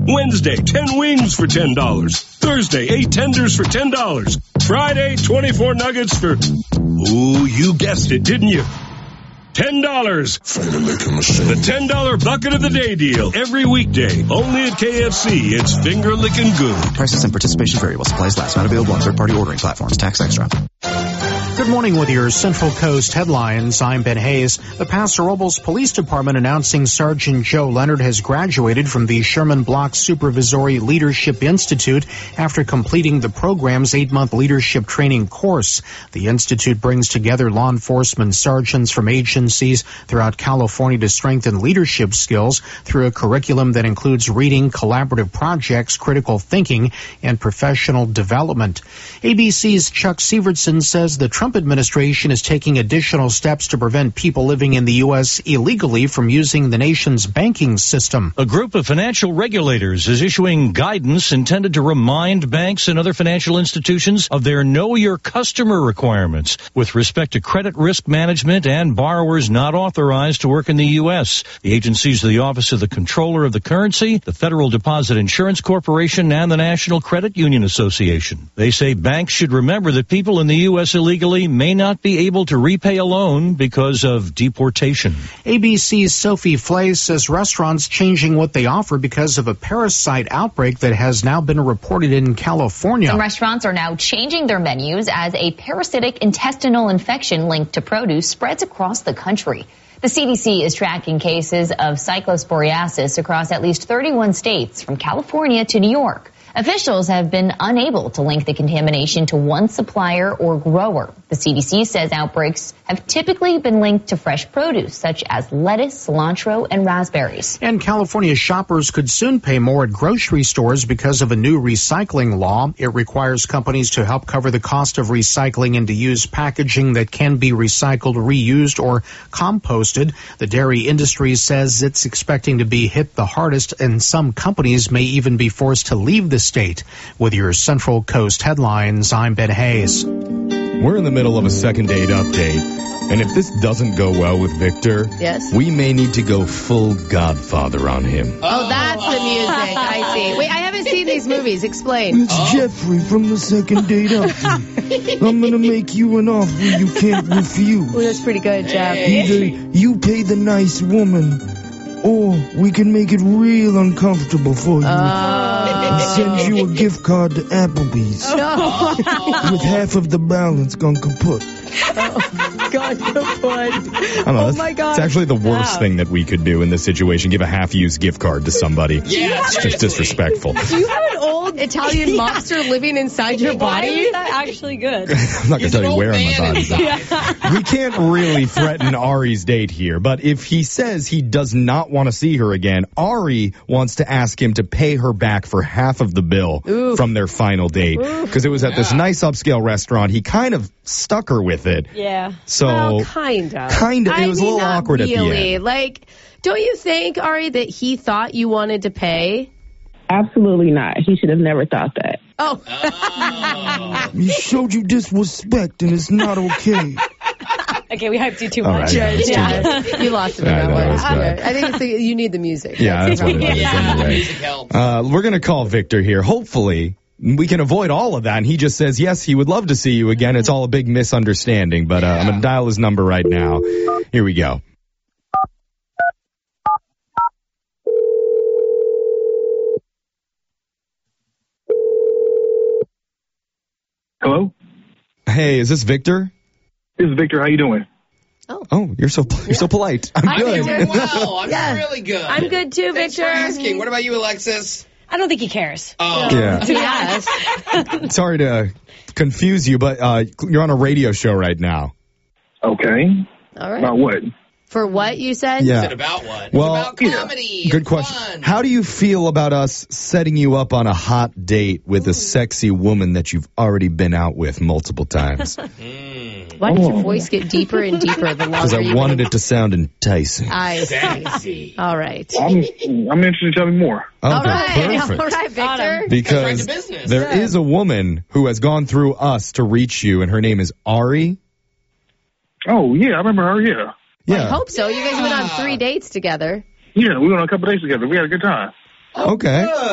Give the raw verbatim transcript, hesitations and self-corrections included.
Wednesday, ten wings for ten dollars. Thursday, eight tenders for ten dollars. Friday, twenty-four nuggets for, ooh, you guessed it, didn't you? ten dollars. The ten dollar bucket of the day deal. Every weekday. Only at K F C. It's finger licking good. Prices and participation vary while supplies last. Not available on third-party ordering platforms. Tax extra. Good morning with your Central Coast headlines. I'm Ben Hayes. The Paso Robles Police Department announcing Sergeant Joe Leonard has graduated from the Sherman Block Supervisory Leadership Institute after completing the program's eight-month leadership training course. The institute brings together law enforcement sergeants from agencies throughout California to strengthen leadership skills through a curriculum that includes reading, collaborative projects, critical thinking, and professional development. A B C's Chuck Sievertson says the Trump administration is taking additional steps to prevent people living in the U S illegally from using the nation's banking system. A group of financial regulators is issuing guidance intended to remind banks and other financial institutions of their know your customer requirements with respect to credit risk management and borrowers not authorized to work in the U S. The agencies are the Office of the Comptroller of the Currency, the Federal Deposit Insurance Corporation, and the National Credit Union Association. They say banks should remember that people in the U S illegally may not be able to repay a loan because of deportation. A B C's Sophie Flay says restaurants changing what they offer because of a parasite outbreak that has now been reported in California. Some restaurants are now changing their menus as a parasitic intestinal infection linked to produce spreads across the country. The C D C is tracking cases of cyclosporiasis across at least thirty-one states, from California to New York. Officials have been unable to link the contamination to one supplier or grower. The C D C says outbreaks have typically been linked to fresh produce, such as lettuce, cilantro, and raspberries. And California shoppers could soon pay more at grocery stores because of a new recycling law. It requires companies to help cover the cost of recycling into used packaging that can be recycled, reused, or composted. The dairy industry says it's expecting to be hit the hardest, and some companies may even be forced to leave the state. With your Central Coast headlines, I'm Ben Hayes. We're in the middle of a second date update, and if this doesn't go well with Victor, yes, we may need to go full Godfather on him. Oh, that's the music. I see. Wait, I haven't seen these movies. Explain. It's oh. Jeffrey from the second date update. I'm gonna make you an offer you can't refuse. Oh, that's pretty good, Jeff. Either you pay the nice woman, or we can make it real uncomfortable for you. Oh. And send you a gift card to Applebee's. No. With half of the balance gone kaput. Oh, God, kaput. I don't know, oh, my God. It's actually the worst wow. thing that we could do in this situation. Give a half-used gift card to somebody. Yeah, it's just disrespectful. Do you have an old Italian mobster living inside your body? Why is that actually good? I'm not going to tell you where in my body. Yeah. We can't really threaten Ari's date here, but if he says he does not want to see her again, Ari wants to ask him to pay her back for half of the bill Oof. from their final date. Because it was at yeah. this nice upscale restaurant. He kind of stuck her with it. Yeah. So, well, kind of. Kind of. It was I mean, a little not awkward really. at the end. Like, don't you think, Ari, that he thought you wanted to pay? Absolutely not. He should have never thought that. Oh. oh. He showed you disrespect, and it's not okay. Okay, we hyped you too All much. Right, yeah, yeah. You lost it on yeah, that one. I, I think it's the, you need the music. Yeah, that's, that's what it is. Yeah, anyway. the music helps. Uh, we're going to call Victor here. Hopefully, we can avoid all of that. And he just says, yes, he would love to see you again. It's all a big misunderstanding. But uh, yeah. I'm going to dial his number right now. Here we go. Hello? Hey, is this Victor? This is Victor. How you doing? Oh, oh, you're so you're so polite. I'm I'm good. doing well. I'm yeah. really good. I'm good too, Thanks Victor. for asking. What about you, Alexis? I don't think he cares. Oh, yeah. Yes. Sorry to confuse you, but uh, you're on a radio show right now. Okay. All right. About what? For what you said? Yeah. Is it about what? Well, it's about comedy. Good and question. Fun. How do you feel about us setting you up on a hot date with a sexy woman that you've already been out with multiple times? mm. Why did your voice get deeper and deeper the longer Because I you wanted been... it to sound enticing. I see. All right. I'm, I'm interested. Tell me more. Okay, all right. perfect. All right, Victor. Because right to business. there yeah. is a woman who has gone through us to reach you, and her name is Ari. Oh, yeah. I remember her, yeah. Yeah. I hope so. You guys have been on three dates together. Yeah, we went on a couple days together. We had a good time. Okay.